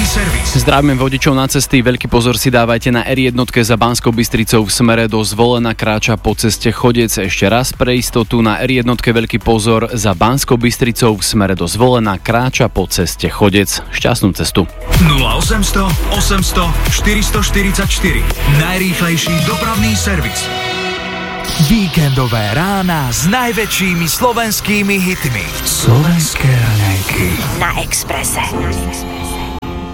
servis. Zdravíme vodičov na cesty, veľký pozor si dávajte na R1 za Banskou Bystricou v smere do Zvolena, kráča po ceste Chodec. Ešte raz pre istotu na R1 veľký pozor, za Banskou Bystricou v smere do Zvolena, kráča po ceste Chodec. Šťastnú cestu. 0800 800 444. Najrýchlejší dopravný servis. Víkendové rána s najväčšími slovenskými hitmi. Slovenské raňajky Na Expresse.